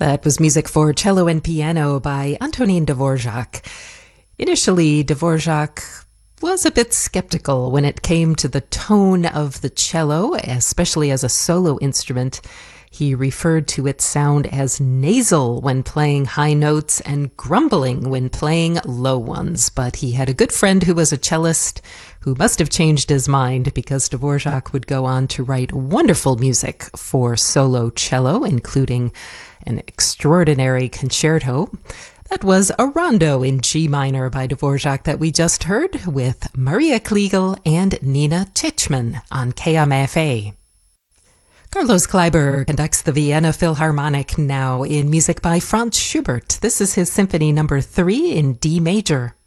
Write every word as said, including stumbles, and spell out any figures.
That was music for cello and piano by Antonin Dvorak. Initially, Dvorak was a bit skeptical when it came to the tone of the cello, especially as a solo instrument. He referred to its sound as nasal when playing high notes and grumbling when playing low ones. But he had a good friend who was a cellist who must have changed his mind, because Dvorak would go on to write wonderful music for solo cello, including an extraordinary concerto. That was a rondo in G minor by Dvorak that we just heard, with Maria Kliegel and Nina Titchman on K M F A. Carlos Kleiber conducts the Vienna Philharmonic now in music by Franz Schubert. This is his Symphony number three in D major.